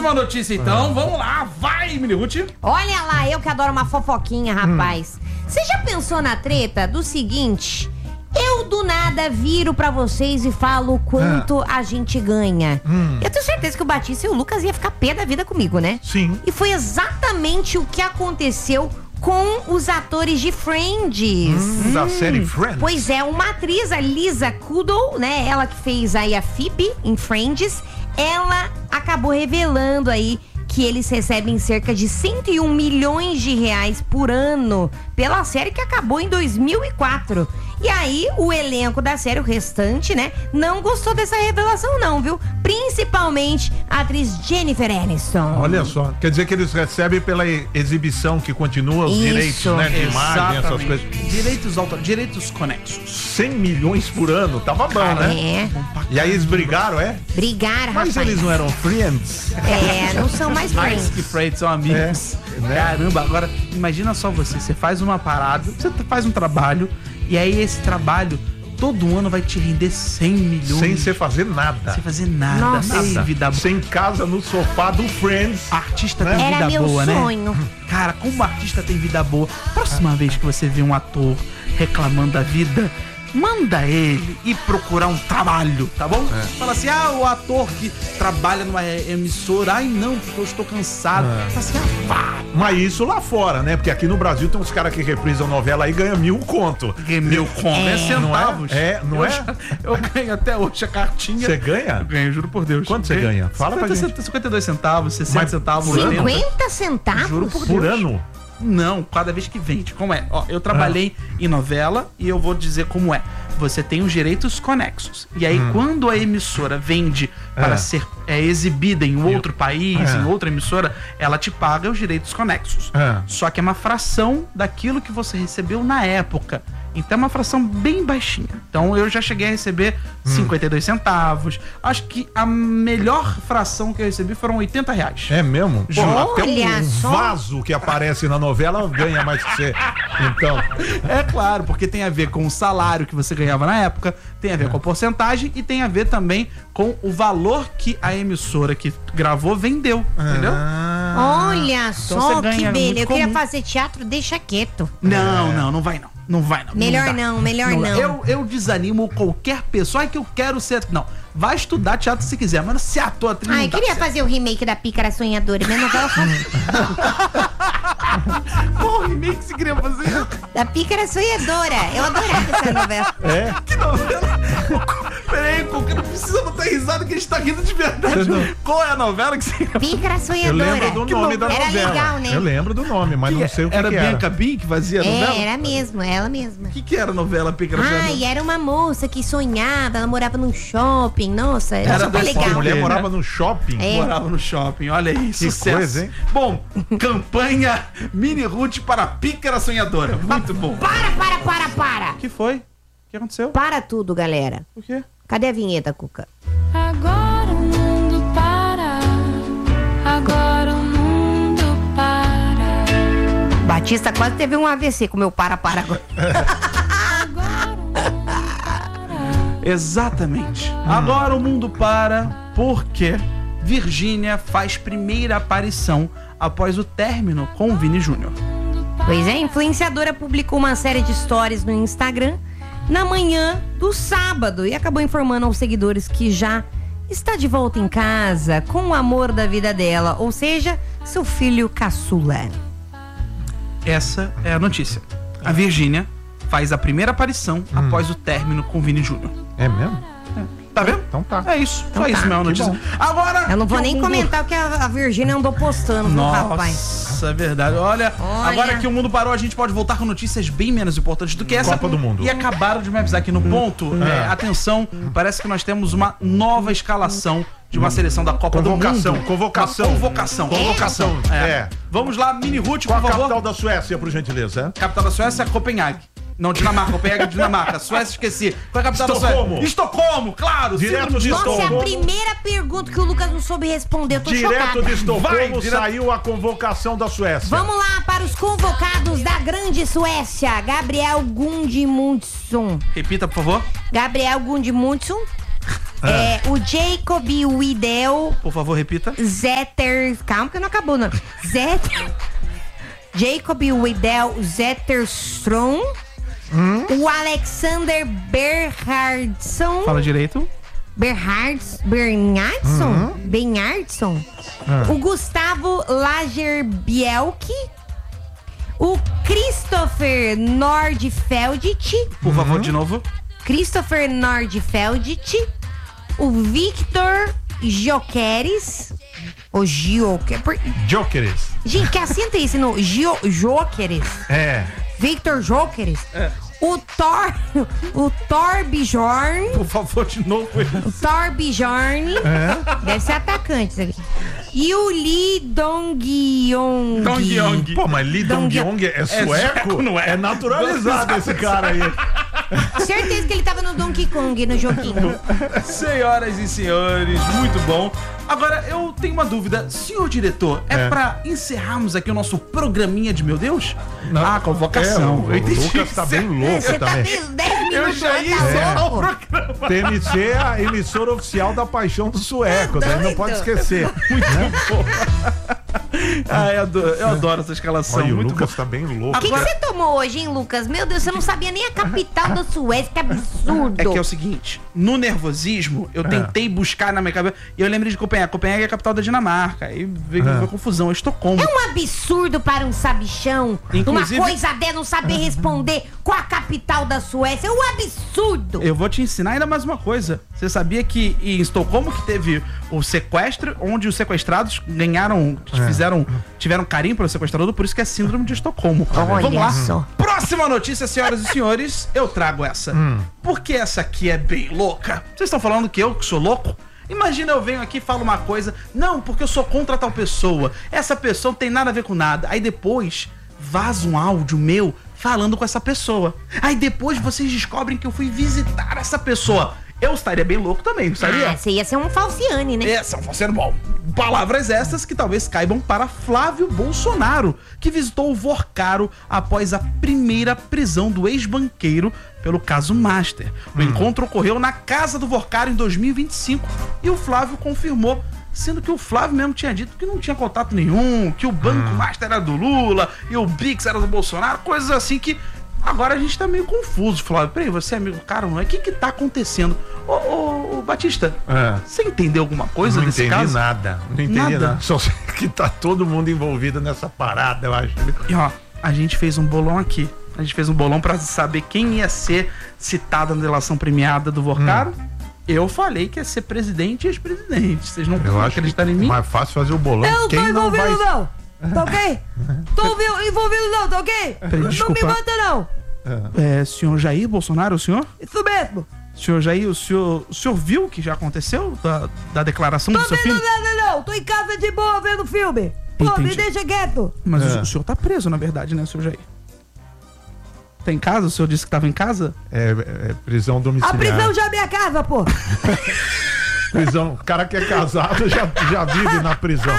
Próxima notícia, então. Vamos lá. Vai, Mini Ruth. Olha lá, eu que adoro uma fofoquinha, rapaz. Você já pensou na treta do seguinte? Eu do nada viro pra vocês e falo o quanto a gente ganha. Eu tenho certeza que o Batista e o Lucas iam ficar pé da vida comigo, né? Sim. E foi exatamente o que aconteceu com os atores de Friends. Da série Friends. Pois é, uma atriz, a Lisa Kudrow, né? Ela que fez aí a Phoebe em Friends, ela acabou revelando aí que eles recebem cerca de 101 milhões de reais por ano pela série que acabou em 2004. E aí, o elenco da série, o restante, né, não gostou dessa revelação não, viu? Principalmente a atriz Jennifer Aniston. Olha só, quer dizer que eles recebem pela exibição que continua os direitos, né, de imagem, essas coisas. Direitos conexos. 100 milhões por ano, tava bom, né? É. E aí eles brigaram, é? Brigaram, Mas rapaz. eles não eram friends? Não são mais Mais Friends. que Friends, são amigos. Né? Caramba, agora imagina só você faz uma parada, você faz um trabalho, e aí esse trabalho todo ano vai te render 100 milhões. Sem você fazer nada. Sem fazer nada. Nossa. Sem vida boa. Sem casa no sofá do Friends. Artista tem Era vida meu boa, sonho. né? Cara, como artista tem vida boa. Próxima vez que você vê um ator reclamando da vida, manda ele ir procurar um trabalho, tá bom? Fala assim, o ator que trabalha numa emissora, ai não, porque eu estou cansado. Fala assim, vá. Mas isso lá fora, né? Porque aqui no Brasil tem uns caras que reprisam novela e ganham 1.000 conto. Meu conto é centavos. Não é? Eu ganho até hoje a cartinha. Você ganha? Eu ganho, juro por Deus. Quanto você ganha? Fala pra gente. 52 centavos, 60 Mas centavos. 50 centavos? Juro por Por Deus. ano? Não, cada vez que vende. Como é? Ó, eu trabalhei em novela e eu vou dizer como é. Você tem os direitos conexos. E aí, quando a emissora vende para ser exibida em outro país, em outra emissora, ela te paga os direitos conexos. Só que é uma fração daquilo que você recebeu na época. Então é uma fração bem baixinha. Então eu já cheguei a receber 52 centavos. Acho que a melhor fração que eu recebi foram 80 reais. É mesmo? Pô, até Olha um só. vaso que aparece na novela ganha mais que você. Então, É claro, porque tem a ver com o salário que você ganhava na época, tem a ver com a porcentagem e tem a ver também com o valor que a emissora que gravou vendeu, entendeu? Olha só, você que ganha beleza. muito Eu queria comum. fazer teatro, deixa quieto. Não vai não. Não vai não. Melhor dá. não, melhor não. Eu desanimo qualquer pessoa que eu quero ser. Não, vai estudar teatro se quiser, mas se ator, atriz Ai, não dá queria certo. fazer o remake da Pícara Sonhadora. Minha novela Qual remake você queria fazer? da Pícara Sonhadora. Eu adorava essa novela. Que novela? Peraí, Cuca, não precisa botar risada que a gente tá rindo de verdade. Qual é a novela que você queria fazer? Pícara eu Sonhadora. lembro do nome da Era novela. legal, né? Eu lembro do nome, mas não sei o que era. que Era era. Bianca Bin que fazia a novela? Era mesmo, ela mesma. O que era a novela Pícara Sonhadora? Ai, era uma moça que sonhava, ela morava num shopping. Nossa, era Era super da A legal. mulher né? morava no shopping. É. Morava no shopping, olha aí, sucesso. coisa, hein? Bom, campanha Mini Ruth para Pícara Sonhadora. Muito bom. Para! O que foi? O que aconteceu? Para tudo, galera. O quê? Cadê a vinheta, Cuca? Agora o mundo para. Agora o mundo para. Batista quase teve um AVC com meu para agora. Agora o mundo para. Exatamente. Agora o mundo para porque Virgínia faz primeira aparição após o término com o Vini Júnior. Pois é, a influenciadora publicou uma série de stories no Instagram na manhã do sábado e acabou informando aos seguidores que já está de volta em casa com o amor da vida dela, ou seja, seu filho caçula. Essa é a notícia. A Virgínia faz a primeira aparição após o término com o Vini Júnior. É mesmo? Tá vendo? Então tá. É isso. Então Só isso tá. mesmo a Que notícia. bom. Agora. Eu não vou que nem o mundo- comentar o que a Virgínia andou postando, viu, rapaz? Nossa, é verdade. Olha, agora que o mundo parou, a gente pode voltar com notícias bem menos importantes do que essa. Copa do Mundo. E acabaram de me avisar aqui no ponto. Atenção, parece que nós temos uma nova escalação de uma seleção da Copa Convocação, do Mundo. convocação. Uma convocação. É. Vamos lá, Mini Ruth, Qual por a favor. capital da Suécia, por gentileza? Capital da Suécia é Copenhague. Não, Dinamarca, Copenhague é Dinamarca. Suécia, esqueci. Qual é a capital Estocolmo. da Suécia? Estocolmo, claro. Direto de Nossa, é a Estocolmo. primeira pergunta que o Lucas não soube responder. Eu tô Direto chocada. de Estocolmo Vai, direto. saiu a convocação da Suécia. Vamos lá para os convocados da grande Suécia. Gabriel Gudmundsson. Repita, por favor. Gabriel Gudmundsson. O Jacob Widel. Por favor, repita. Zetter. Calma que não acabou, não. Jacob Widel Zetterstrom. O Alexander Bernhardson. Fala direito. Bernhardson. O Gustavo Lagerbielke. O Christopher Nordfeldt. Por favor, de novo. Christopher Nordfeldt. O Victor Jokeres. O Jokeres. Gente, que acenta isso no Jokeres. Victor Jokeres. O Torbjorn. Por favor, de novo. O Torbjorn. Deve ser atacante isso aqui. E o Lee Dong-yong. Dong-yong. Pô, mas Lee Dong-yong é sueco? Não é? É naturalizado esse cara aí. Certeza que ele tava no Donkey Kong, no joguinho. Senhoras e senhores, muito bom. Agora, eu tenho uma dúvida. Senhor diretor, é pra encerrarmos aqui o nosso programinha de Meu Deus? Não. Ah, convocação. O Lucas tá bem louco Você tá também. bem 10 minutos. Eu já ia encerrar o programa. TMC é a emissora oficial da paixão do sueco, né? Não pode esquecer. Ah, eu adoro essa escalação. Olha, o muito Lucas bom. tá bem louco. O que você tomou hoje, hein, Lucas? Meu Deus, você não sabia nem a capital da Suécia, que absurdo. É que é o seguinte, no nervosismo, eu tentei buscar na minha cabeça, e eu lembrei de Copenhague. Copenhague é a capital da Dinamarca, aí veio uma confusão, Estocolmo. É um absurdo para um sabichão. Inclusive- Uma coisa dela não saber responder qual a capital da Suécia. É um absurdo. Eu vou te ensinar ainda mais uma coisa. Você sabia que em Estocolmo que teve o sequestro, onde os sequestrados tiveram carinho pelo sequestrador, por isso que é síndrome de Estocolmo. Olha Vamos lá. só. Próxima notícia, senhoras e senhores, eu trago essa. Porque essa aqui é bem louca. Vocês estão falando que eu que sou louco? Imagina eu venho aqui e falo uma coisa, não, porque eu sou contra tal pessoa, essa pessoa não tem nada a ver com nada. Aí depois vaza um áudio meu falando com essa pessoa. Aí depois vocês descobrem que eu fui visitar essa pessoa. Eu estaria bem louco também, não estaria? Você ia ser um falciane, né? São falciane bom. Palavras essas que talvez caibam para Flávio Bolsonaro, que visitou o Vorcaro após a primeira prisão do ex-banqueiro pelo caso Master. O encontro ocorreu na casa do Vorcaro em 2025 e o Flávio confirmou, sendo que o Flávio mesmo tinha dito que não tinha contato nenhum, que o Banco Master era do Lula e o Bix era do Bolsonaro, coisas assim que... Agora a gente tá meio confuso, Flávio. Peraí, você é amigo do cara, não é? O que tá acontecendo? Ô, Batista, você entendeu alguma coisa desse caso? Não entendi nada. Só sei que tá todo mundo envolvido nessa parada, eu acho. E ó, a gente fez um bolão aqui. A gente fez um bolão pra saber quem ia ser citado na delação premiada do Vorcaro. Eu falei que ia ser presidente e ex-presidente. Vocês não acreditam em mim? Mais fácil fazer o bolão. Eu não tô envolvido, não. Tá ok? Tô envolvido, não, tá ok? Não desculpa. me mata, não. Senhor Jair Bolsonaro, o senhor? Isso mesmo. Senhor Jair, o senhor viu o que já aconteceu da declaração do seu filho? Não. Tô em casa de boa vendo filme. Pô, me deixa quieto. Mas o senhor tá preso, na verdade, né, senhor Jair? Tá em casa? O senhor disse que tava em casa? É prisão domiciliar. A prisão já é minha casa, pô. Prisão, o cara que é casado já vive na prisão.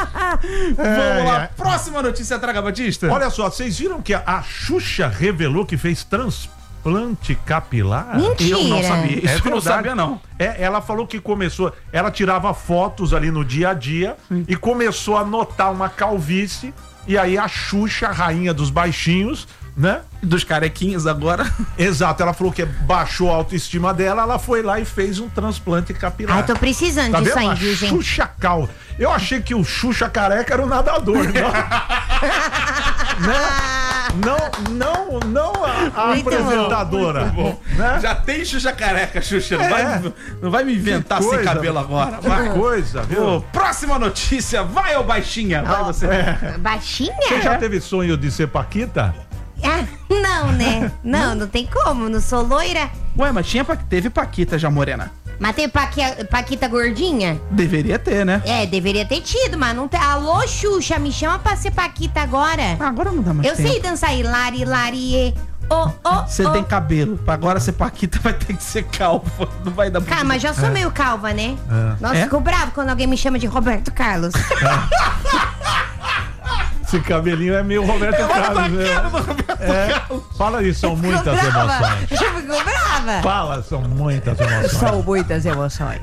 Vamos lá, próxima notícia, Traga Batista. Olha só, vocês viram que a Xuxa revelou que fez transplante capilar? Mentira. Eu não sabia isso, eu não verdade. sabia não. Ela falou que começou, ela tirava fotos ali no dia a dia e começou a notar uma calvície, e aí a Xuxa, a rainha dos baixinhos, né? Dos carequinhos agora. Exato, ela falou que baixou a autoestima dela, ela foi lá e fez um transplante capilar. Ai, tô precisando Tá disso vendo? aí, A viu, gente? Xuxa Cal. Eu achei que o Xuxa careca era o nadador, não a Muito apresentadora. Bom, né? já tem Xuxa careca, Xuxa. Não vai me inventar Que sem coisa, cabelo agora. Que coisa, viu? Ô, próxima notícia, vai, ô baixinha. Vai você. Baixinha? Você já teve sonho de ser Paquita? Não, né? Não tem como, não sou loira. Ué, mas teve Paquita já morena. Mas tem Paquita gordinha? Deveria ter, né? Deveria ter tido, mas não tem. Alô, Xuxa, me chama pra ser Paquita agora. Agora não dá mais Eu tempo. sei dançar Hilari. Você tem cabelo. Pra agora ser Paquita vai ter que ser calva. Não vai dar Cara, mas já sou meio calva, né? Nossa, fico bravo quando alguém me chama de Roberto Carlos. Esse cabelinho é meio Roberto Carlos, né? Roberto Carlos. Fala isso, são muitas emoções. Eu fico brava. falava. Fala, são muitas emoções. São muitas emoções.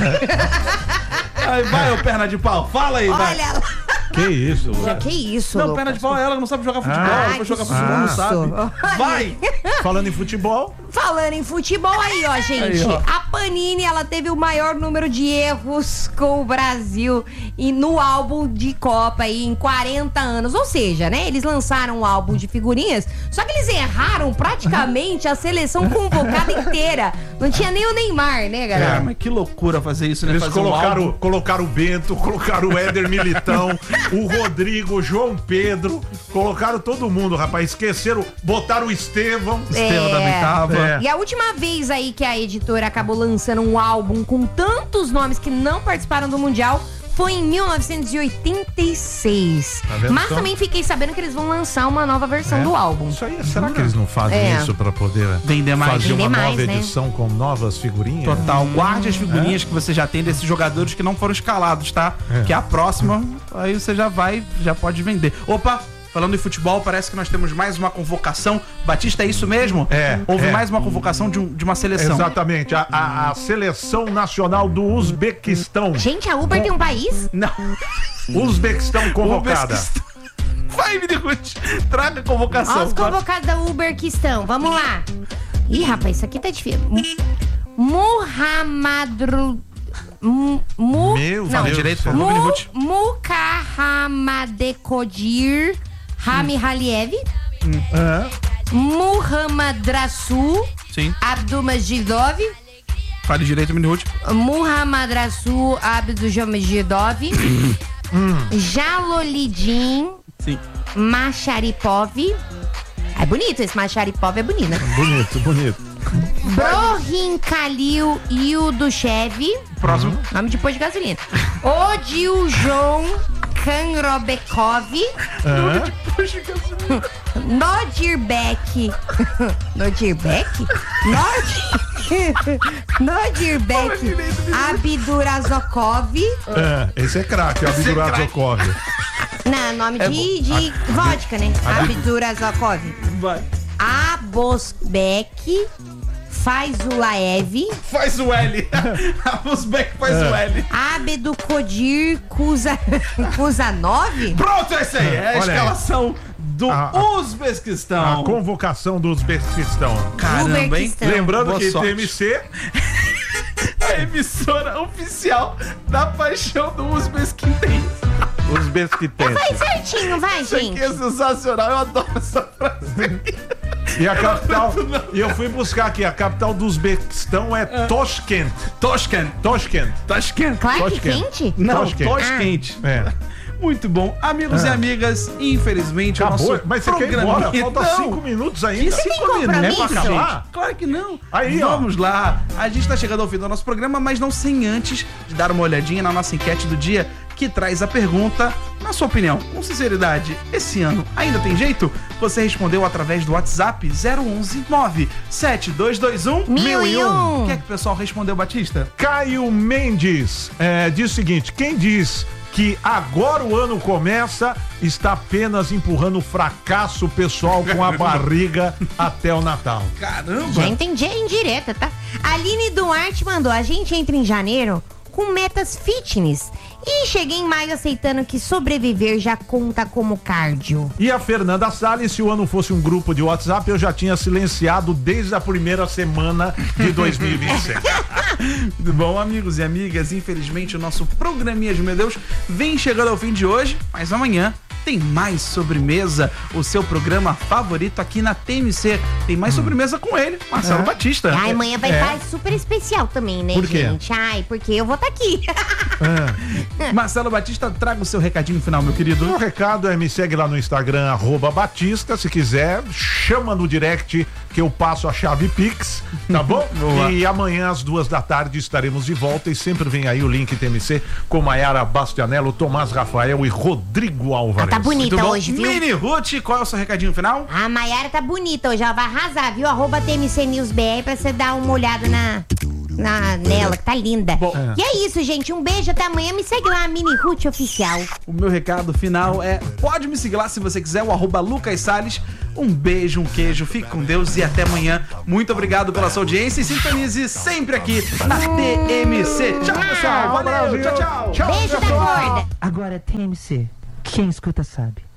Aí vai, ô perna de pau, fala aí, vai. Olha, Que isso? que isso, Não, Lucas? perna de pau é ela que não sabe jogar futebol. Ah, Ela foi jogar futebol, não isso. sabe. Vai! Falando em futebol, Falando em futebol aí, ó, gente. Aí, ó. A Panini, ela teve o maior número de erros com o Brasil e no álbum de Copa aí em 40 anos. Ou seja, né, eles lançaram um álbum de figurinhas, só que eles erraram praticamente a seleção convocada inteira. Não tinha nem o Neymar, né, Cara, galera? mas que loucura fazer isso, né? eles Fazer um álbum. colocaram o Bento, colocaram o Éder Militão, o Rodrigo, o João Pedro, colocaram todo mundo, rapaz. Esqueceram, botaram o Estevão. Estela também tava. É. E a última vez aí que a editora acabou lançando um álbum com tantos nomes que não participaram do Mundial foi em 1986. Tá vendo Mas só? também fiquei sabendo que eles vão lançar uma nova versão do álbum. Isso aí, será que eles não fazem É. isso pra poder Vender mais. fazer Vender uma mais, nova né? edição com novas figurinhas? Total. Guarde as figurinhas que você já tem desses jogadores que não foram escalados, tá? Que a próxima, aí você já pode vender. Opa! Falando em futebol, parece que nós temos mais uma convocação. Batista, é isso mesmo? É, Houve é. mais uma convocação de uma seleção. Exatamente, a seleção nacional do Uzbequistão. Gente, a Uber tem um país? Não. Uzbequistão convocada. Uzbequistão. Vai, Minirute. Traga a convocação. Ó, os convocados da Uber que estão. Vamos lá. Ih, rapaz, isso aqui tá difícil. Muhammadru... Meu Não, Deus direito, do céu. por favor. Minirute. Mukahamadkodir Ramihaliev, Hã? Muhammadrasu Sim. Abdulmajidov, Fale direito, Minirute. Muhammadrasu Abdulmajidov, Jalolidin Sim. Macharipov. É bonito, esse Macharipov é bonito, né? Bonito, bonito. Brohin Khalil Yudushev, Próximo. nome de posto de gasolina. Odiljon Kanrobekov, Hã? Nodirbek. Nodirbek? Nodirbek Abdurazokov. Esse é craque, o Abdurazokov. Não, nome de vodka, né? Abdurazokov. Vai. Abosbek Faizulaev. Faz o L. A Uzbek faz o L. Abdukodir Kuzanov. Pronto, é isso aí. É a Olha aí. escalação do A Uzbequistão. convocação do Uzbequistão. Caramba, hein? Uzbequistão. Lembrando Boa que sorte. TMC A emissora oficial da paixão do Uzbequistão. Uzbequistão. Vai certinho, vai, Isso aqui gente. é sensacional. Eu adoro essa frase. E a capital, e eu fui buscar aqui, a capital do Uzbequistão é Toshkent. Toshkent. Toshkent. Toshkent. Claro que Toshkent. quente. Não, Toshkent. Toshkent. É. Muito bom. Amigos e amigas, infelizmente Acabou, o nosso mas você quer ir embora? Falta Não. 5 minutos Que ainda. 5 compromisso? minutos, É pra acabar? gente? Claro que não. Aí, ó. Vamos lá. A gente tá chegando ao fim do nosso programa, mas não sem antes de dar uma olhadinha na nossa enquete do dia, que traz a pergunta, na sua opinião, com sinceridade, esse ano ainda tem jeito? Você respondeu através do WhatsApp 011 97221 1001. O que é que o pessoal respondeu, Batista? Caio Mendes diz o seguinte: quem diz que agora o ano começa está apenas empurrando o fracasso pessoal com a barriga até o Natal. Caramba! Já entendi a indireta, tá? Aline Duarte mandou: a gente entra em janeiro com metas fitness. E cheguei em maio aceitando que sobreviver já conta como cardio. E a Fernanda Salles, se o ano fosse um grupo de WhatsApp, eu já tinha silenciado desde a primeira semana de 2026. Muito bom, amigos e amigas. Infelizmente, o nosso programinha de Meu Deus vem chegando ao fim de hoje, mas amanhã tem mais sobremesa, o seu programa favorito aqui na TMC. Tem mais sobremesa com ele, Marcelo Batista. Ai, amanhã vai estar super especial também, né, Por quê? gente? Ai, porque eu vou estar aqui. Marcelo Batista, traga o seu recadinho final, meu querido. O recado é: me segue lá no Instagram, @Batista. Se quiser, chama no direct que eu passo a chave Pix, tá bom? Boa. E amanhã às 14h estaremos de volta. E sempre vem aí o link TMC com Maiara Bastianello, Tomás Rafael e Rodrigo Álvares. Tá bonita Muito bom. hoje, viu? Mini Ruth, qual é o seu recadinho final? A Maiara tá bonita hoje, ela vai arrasar, viu? @TMC News BR pra você dar uma olhada na nela, que tá linda. Bom, E é isso, gente. Um beijo, até amanhã. Me segue lá, Mini Ruth Oficial. O meu recado final é: pode me seguir lá se você quiser, o @LucasSalles. Um beijo, um queijo, fique com Deus e até amanhã. Muito obrigado pela sua audiência e sintonize sempre aqui na TMC. Tchau, pessoal. Valeu, tchau, tchau. Beijo da gorda. Agora é TMC. Quem escuta sabe.